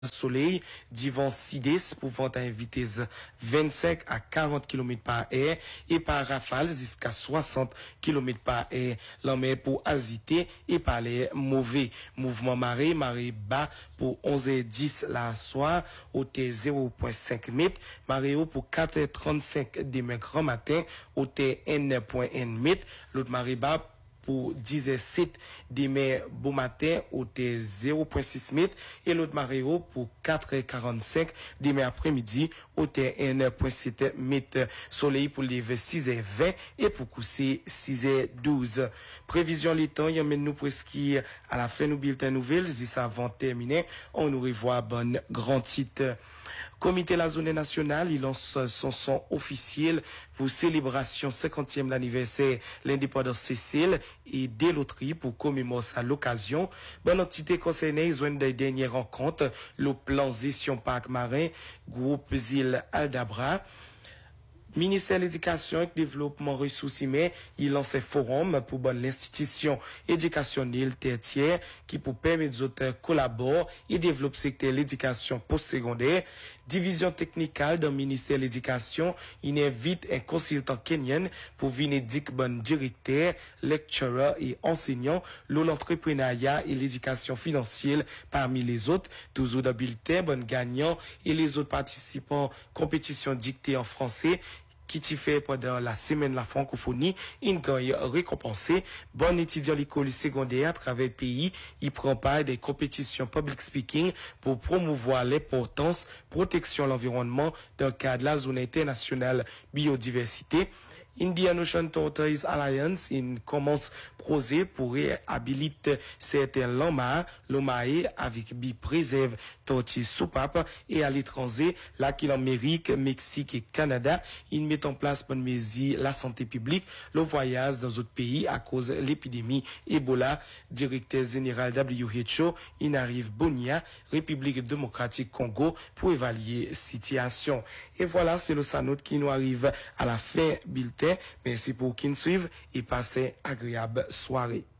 soleil, divan 6 pour vent à une vitesse 25 à 40 km par heure et par rafale jusqu'à 60 km par heure. L'homme pour agiter et par les mauvais. Mouvement marée bas pour 11h10 la soir, au T 0.5 m. Marée haut pour 4h35 demain grand matin, au T 1.1 m. L'autre marée bas pour 10h07 demain bon matin au T 0.6 m et l'autre marée haut pour 4h45 demain après-midi au T 1.7 m. Soleil pour lever 6h20 et pour coucher 6h12. Prévision les temps, y amène nous presque à la fin de nos bulletins nouvelles. Si ça avant terminé, on nous revoit bonne grand titre. Comité la zone nationale, il lance son son officiel pour célébration 50e l'anniversaire l'indépendance Cécile et des loteries pour commémorer à l'occasion. Bonne entité concernée, ils ont des dernières rencontres, le plan gestion parc marin, groupe île Aldabra. Ministère de l'Éducation et du Développement ressources humaines, il lance un forum pour l'institution éducationnelle tertiaire qui pour permettre aux autres collaborer et développer le secteur de l'éducation postsecondaire. Division technicale dans le ministère de l'Éducation, il invite un consultant kenyan pour venir dire bon directeur, lecturer et enseignant l'entrepreneuriat et l'éducation financière parmi les autres, toujours dans bulletin, bon gagnant et les autres participants compétition dictée en français qui t'y fait pendant la semaine de la francophonie, il gagne récompensé. Bon étudiant l'école secondaire à travers le pays, il prend part des compétitions public speaking pour promouvoir l'importance, protection de l'environnement dans le cadre de la zone internationale biodiversité. Indian Ocean Tortoise Alliance, il commence projet pour réhabiliter certains lomae avec bi préserve tortue soupape et à l'étranger, là qu'il en Amérique, Mexique et Canada, il met en place pour mesure la santé publique, le voyage dans d'autres pays à cause de l'épidémie Ebola. Directeur général WHO, il arrive Bonia, République démocratique Congo, pour évaluer la situation. Et voilà, c'est le Sanout qui nous arrive à la fin bulletin. Merci pour qui nous suivent et passez agréable soirée.